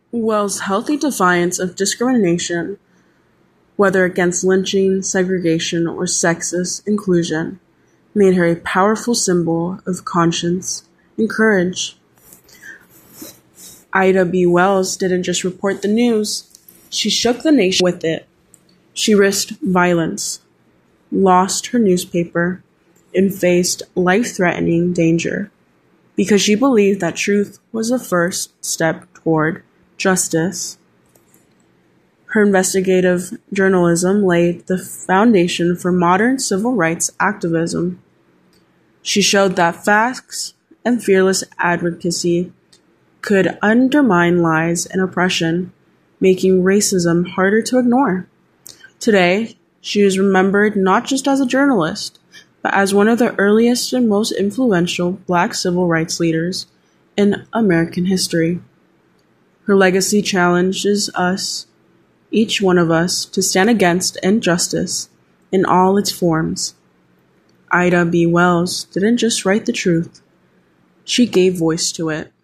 Wells' healthy defiance of discrimination, whether against lynching, segregation, or sexist inclusion, made her a powerful symbol of conscience and courage. Ida B. Wells didn't just report the news, she shook the nation with it. She risked violence, lost her newspaper, and faced life-threatening danger because she believed that truth was the first step toward justice. Her investigative journalism laid the foundation for modern civil rights activism. She showed that facts and fearless advocacy could undermine lies and oppression, making racism harder to ignore. Today, she is remembered not just as a journalist, but as one of the earliest and most influential Black civil rights leaders in American history. Her legacy challenges us, each one of us, to stand against injustice in all its forms. Ida B. Wells didn't just write the truth, she gave voice to it.